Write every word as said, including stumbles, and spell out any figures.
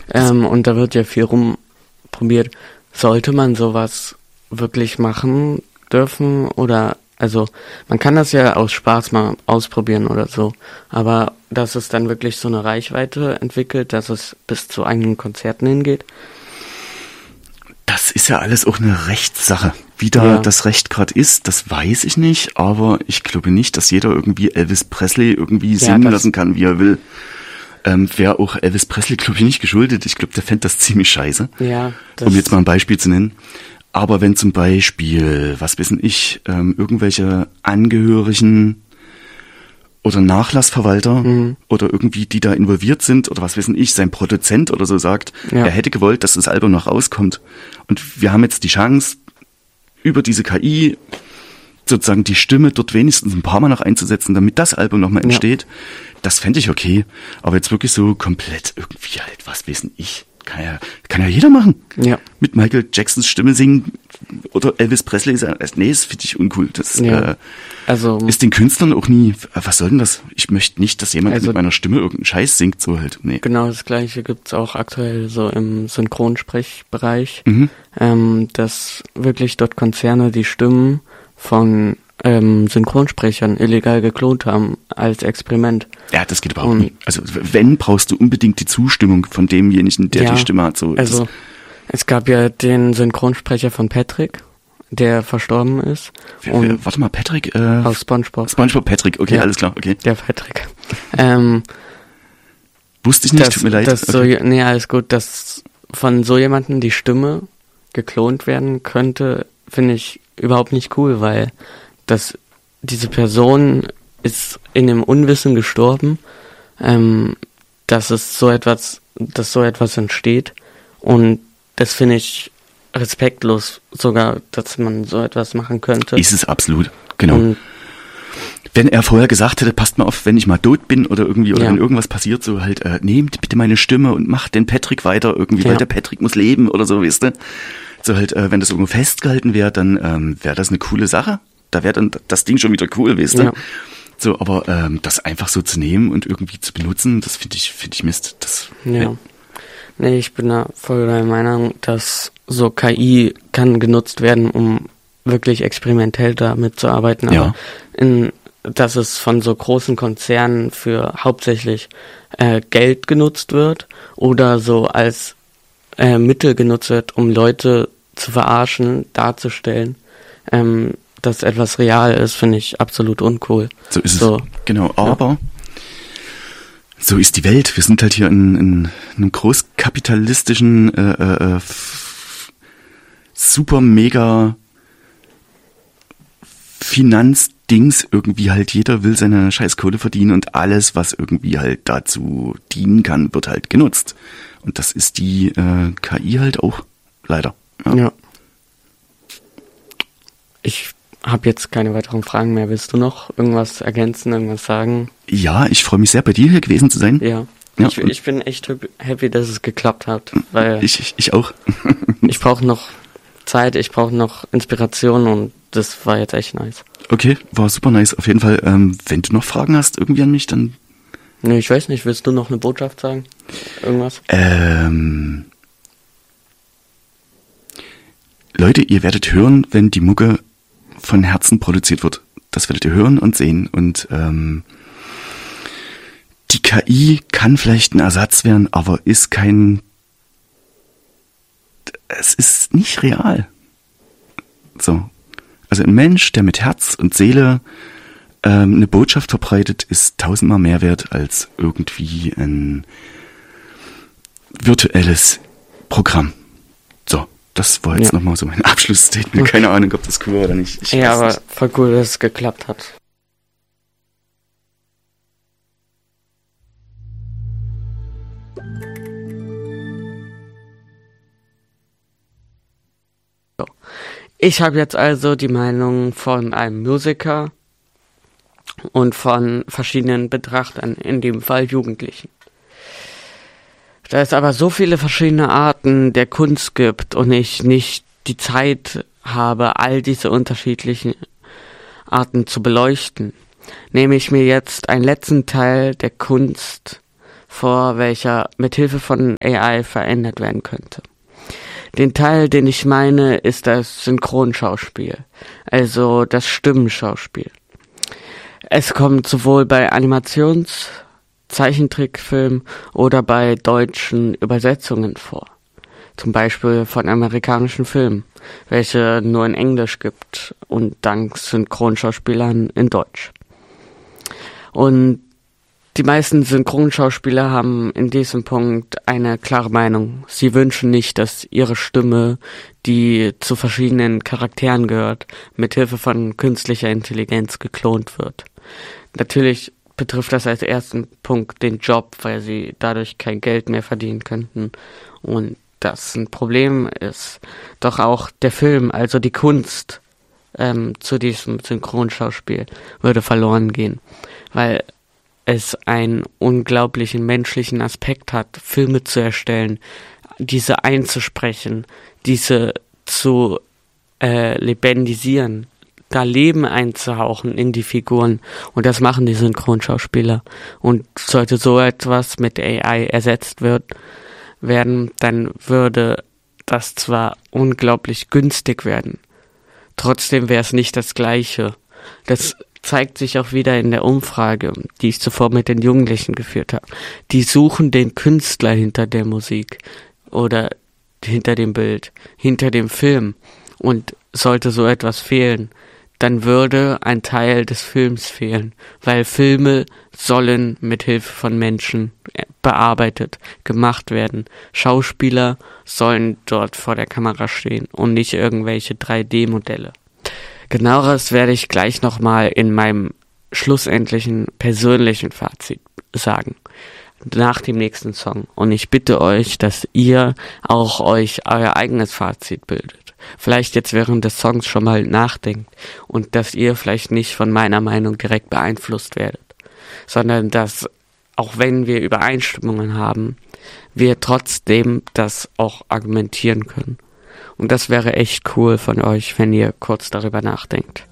Ähm, und da wird ja viel rumprobiert. Sollte man sowas wirklich machen dürfen? Oder, also, man kann das ja aus Spaß mal ausprobieren oder so. Aber dass es dann wirklich so eine Reichweite entwickelt, dass es bis zu eigenen Konzerten hingeht? Das ist ja alles auch eine Rechtssache. Wie da Ja. das Recht gerade ist, das weiß ich nicht, aber ich glaube nicht, dass jeder irgendwie Elvis Presley irgendwie Ja, singen das- lassen kann, wie er will. Ähm, Wäre auch Elvis Presley, glaube ich, nicht geschuldet. Ich glaube, der fände das ziemlich scheiße, Ja. Das, um jetzt mal ein Beispiel zu nennen. Aber wenn zum Beispiel, was wissen ich, ähm, irgendwelche Angehörigen oder Nachlassverwalter Mhm. oder irgendwie, die da involviert sind oder was wissen ich, sein Produzent oder so sagt, Ja. er hätte gewollt, dass das Album noch rauskommt. Und wir haben jetzt die Chance, über diese K I sozusagen die Stimme dort wenigstens ein paar Mal noch einzusetzen, damit das Album nochmal Ja. entsteht. Das fände ich okay. Aber jetzt wirklich so komplett irgendwie halt, was wissen ich, kann ja, kann ja jeder machen. Ja. Mit Michael Jacksons Stimme singen oder Elvis Presley sagen. Nee, das finde ich uncool. Das Ja. äh, Also, ist den Künstlern auch nie, was soll denn das? Ich möchte nicht, dass jemand Also- mit meiner Stimme irgendeinen Scheiß singt, so halt. Nee. genau das Gleiche gibt's auch aktuell so im Synchronsprechbereich, Mhm. ähm, dass wirklich dort Konzerne die Stimmen von ähm, Synchronsprechern illegal geklont haben als Experiment. Ja, das geht überhaupt Und- nicht. Also wenn, brauchst du unbedingt die Zustimmung von demjenigen, der Ja, die Stimme hat. So, Also, das, es gab ja den Synchronsprecher von Patrick, der verstorben ist. wer, und wer, warte mal, Patrick? Äh, aus SpongeBob. SpongeBob Patrick, okay, Ja. alles klar, okay. Der Patrick. ähm, Wusste ich nicht, dass, tut mir leid. dass so, okay. nee, alles gut, dass von so jemandem die Stimme geklont werden könnte, finde ich überhaupt nicht cool, weil das, diese Person ist in dem Unwissen gestorben, ähm, dass es so etwas, dass so etwas entsteht, und das finde ich respektlos sogar, dass man so etwas machen könnte. Ist es absolut, genau. Und Wenn er vorher gesagt hätte, passt mal auf, wenn ich mal tot bin oder irgendwie, oder Ja. wenn irgendwas passiert, so halt, äh, nehmt bitte meine Stimme und macht den Patrick weiter irgendwie, weil Ja. der Patrick muss leben oder so, weißt du. So halt, äh, wenn das irgendwo festgehalten wäre, dann ähm, wäre das eine coole Sache. Da wäre dann das Ding schon wieder cool, weißt du. Ja. So, aber ähm, das einfach so zu nehmen und irgendwie zu benutzen, das finde ich, finde ich Mist. Das, Ja. Nee, ich bin da voll der Meinung, dass so K I kann genutzt werden, um wirklich experimentell damit zu arbeiten, aber Ja. in, dass es von so großen Konzernen für hauptsächlich äh, Geld genutzt wird oder so als äh, Mittel genutzt wird, um Leute zu verarschen, darzustellen, ähm, dass etwas real ist, finde ich absolut uncool. So ist So. es. Genau, aber so ist die Welt. Wir sind halt hier in, in einem großkapitalistischen, äh, äh, f- super mega Finanzdings irgendwie halt. Jeder will seine scheiß Kohle verdienen und alles, was irgendwie halt dazu dienen kann, wird halt genutzt. Und das ist die äh, K I halt auch, leider. Ja. Ja. Ich habe jetzt keine weiteren Fragen mehr. Willst du noch irgendwas ergänzen, irgendwas sagen? Ja, ich freue mich sehr, bei dir hier gewesen zu sein. Ja. Ja, ich, und- ich bin echt happy, dass es geklappt hat, weil ich, Ich, ich, ich auch. ich brauche noch Zeit, ich brauche noch Inspiration, und das war jetzt echt nice. Okay, war super nice. Auf jeden Fall, ähm, wenn du noch Fragen hast irgendwie an mich, dann Nee, ich weiß nicht, willst du noch eine Botschaft sagen? Irgendwas? ähm, Leute, ihr werdet hören, wenn die Mucke von Herzen produziert wird. Das werdet ihr hören und sehen. Und ähm, die K I kann vielleicht ein Ersatz werden, aber ist kein... Es ist nicht real. So. Also ein Mensch, der mit Herz und Seele ähm, eine Botschaft verbreitet, ist tausendmal mehr wert als irgendwie ein virtuelles Programm. So, das war jetzt Ja. nochmal so mein Abschlussstatement. Keine Ahnung, ob das cool war oder nicht. Ich Ja, weiß aber nicht. voll cool, dass es geklappt hat. So. Ich habe jetzt also die Meinung von einem Musiker und von verschiedenen Betrachtern, in dem Fall Jugendlichen. Da es aber so viele verschiedene Arten der Kunst gibt und ich nicht die Zeit habe, all diese unterschiedlichen Arten zu beleuchten, nehme ich mir jetzt einen letzten Teil der Kunst vor welcher mithilfe von A I verändert werden könnte. Den Teil, den ich meine, ist das Synchronschauspiel, also das Stimmenschauspiel. Es kommt sowohl bei Animations-, Zeichentrickfilmen oder bei deutschen Übersetzungen vor. Zum Beispiel von amerikanischen Filmen, welche nur in Englisch gibt und dank Synchronschauspielern in Deutsch. Und die meisten Synchronschauspieler haben in diesem Punkt eine klare Meinung. Sie wünschen nicht, dass ihre Stimme, die zu verschiedenen Charakteren gehört, mit Hilfe von künstlicher Intelligenz geklont wird. Natürlich betrifft das als ersten Punkt den Job, weil sie dadurch kein Geld mehr verdienen könnten und das ein Problem ist. Doch auch der Film, also die Kunst ähm, zu diesem Synchronschauspiel, würde verloren gehen, weil es einen unglaublichen menschlichen Aspekt hat, Filme zu erstellen, diese einzusprechen, diese zu äh, lebendisieren, da Leben einzuhauchen in die Figuren. Und das machen die Synchronschauspieler. Und sollte so etwas mit A I ersetzt wird, werden, dann würde das zwar unglaublich günstig werden. Trotzdem wäre es nicht das Gleiche. Das zeigt sich auch wieder in der Umfrage, die ich zuvor mit den Jugendlichen geführt habe. Die suchen den Künstler hinter der Musik oder hinter dem Bild, hinter dem Film. Und sollte so etwas fehlen, dann würde ein Teil des Films fehlen, weil Filme sollen mit Hilfe von Menschen bearbeitet, gemacht werden. Schauspieler sollen dort vor der Kamera stehen und nicht irgendwelche drei D Modelle. Genaueres werde ich gleich nochmal in meinem schlussendlichen persönlichen Fazit sagen, nach dem nächsten Song. Und ich bitte euch, dass ihr auch euch euer eigenes Fazit bildet. Vielleicht jetzt während des Songs schon mal nachdenkt und dass ihr vielleicht nicht von meiner Meinung direkt beeinflusst werdet, sondern dass, auch wenn wir Übereinstimmungen haben, wir trotzdem das auch argumentieren können. Und das wäre echt cool von euch, wenn ihr kurz darüber nachdenkt.